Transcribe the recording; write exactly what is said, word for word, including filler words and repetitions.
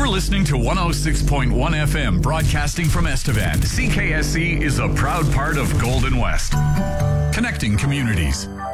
You're listening to one oh six point one F M, broadcasting from Estevan. C K S C is a proud part of Golden West, connecting communities.